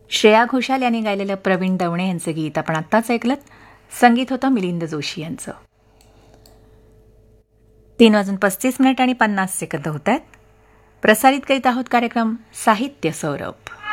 श्रेया घोषाल यांनी गायलेलं प्रवीण दवणे यांचं गीत आपण आत्ताच ऐकलं. संगीत होतं मिलिंद जोशी यांचं. 3:35 आणि 50 सेकंद होत आहेत. प्रसारित करीत आहोत कार्यक्रम साहित्य सौरभ.